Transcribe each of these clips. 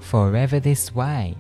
Forever This Way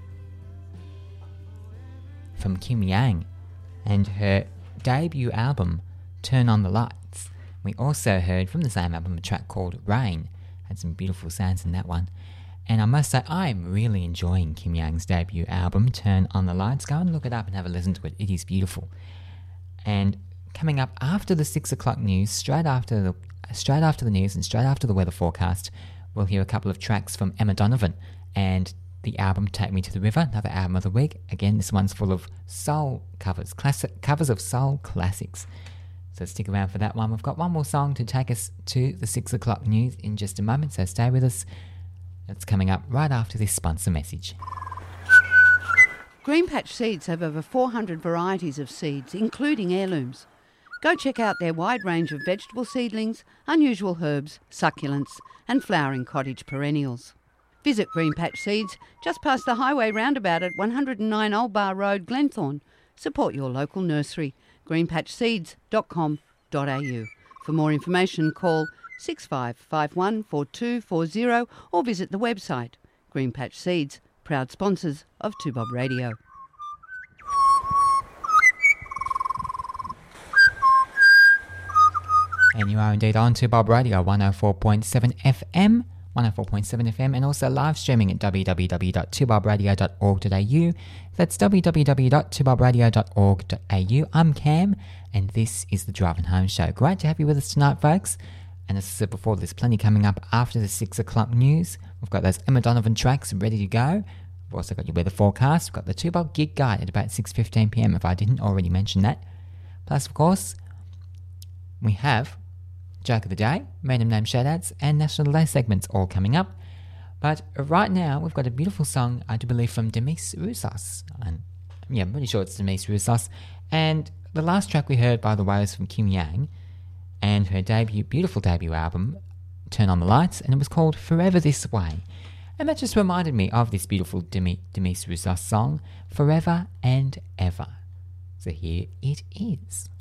from Kim Yang and her debut album Turn on the Lights. We also heard from the same album a track called Rain. Had some beautiful sounds in that one. And I must say, I'm really enjoying Kim Yang's debut album, Turn on the Lights. Go and look it up and have a listen to it. It is beautiful. And coming up after the 6 o'clock news, straight after the news and straight after the weather forecast, we'll hear a couple of tracks from Emma Donovan and the album Take Me to the River, another album of the week. Again, this one's full of soul covers, covers of soul classics. So stick around for that one. We've got one more song to take us to the 6 o'clock news in just a moment, so stay with us. It's coming up right after this sponsor message. Green Patch Seeds have over 400 varieties of seeds, including heirlooms. Go check out their wide range of vegetable seedlings, unusual herbs, succulents and flowering cottage perennials. Visit Green Patch Seeds just past the highway roundabout at 109 Old Bar Road, Glenthorne. Support your local nursery, greenpatchseeds.com.au. For more information, call 6551 4240 or visit the website. Green Patch Seeds, proud sponsors of 2Bob Radio. And you are indeed on 2Bob Radio, 104.7 FM, 104.7 FM, and also live streaming at www.2bobradio.org.au. That's www.2bobradio.org.au. I'm Cam, and this is the Driving Home Show. Great to have you with us tonight, folks. And as I said before, there's plenty coming up after the 6 o'clock news. We've got those Emma Donovan tracks ready to go. We've also got your weather forecast. We've got the 2Bob Gig Guide at about 6:15pm, if I didn't already mention that. Plus, of course, we have Joke of the Day, Random Name Shoutouts, and National Day segments all coming up. But right now, we've got a beautiful song, I do believe, from Demis Roussos. And yeah, I'm pretty sure it's Demis Roussos. And the last track we heard, by the way, was from Kim Yang and her beautiful debut album, Turn on the Lights, and it was called Forever This Way. And that just reminded me of this beautiful Demis Roussos song, Forever and Ever. So here it is.